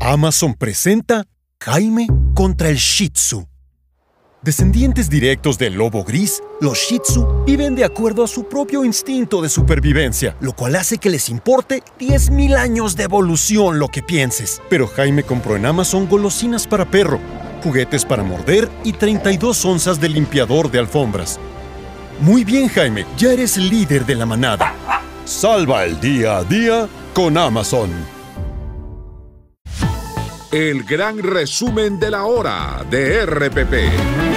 Amazon presenta Jaime contra el Shih Tzu. Descendientes directos del lobo gris, los Shih Tzu viven de acuerdo a su propio instinto de supervivencia, lo cual hace que les importe 10.000 años de evolución lo que pienses. Pero Jaime compró en Amazon golosinas para perro, juguetes para morder y 32 onzas de limpiador de alfombras. Muy bien, Jaime, ya eres el líder de la manada. Salva el día a día con Amazon. El gran resumen de la hora de RPP.